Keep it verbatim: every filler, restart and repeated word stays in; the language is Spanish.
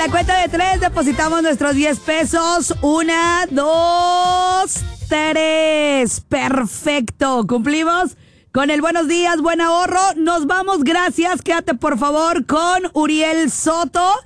la cuenta de tres depositamos nuestros diez pesos. Una, dos, tres. Perfecto. Cumplimos con el buenos días, buen ahorro. Nos vamos, gracias. Quédate por favor con Uriel Soto.